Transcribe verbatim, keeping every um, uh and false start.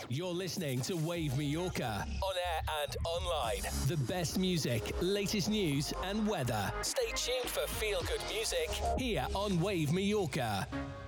You're listening to Wave Mallorca, on air and online. The best music, latest news and weather. Stay tuned for feel-good music here on Wave Mallorca.